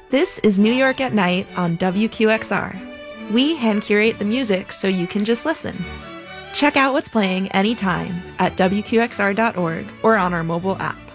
This is New York at Night on WQXR. We hand curate the music so you can just listen. Check out what's playing anytime at WQXR.org or on our mobile app.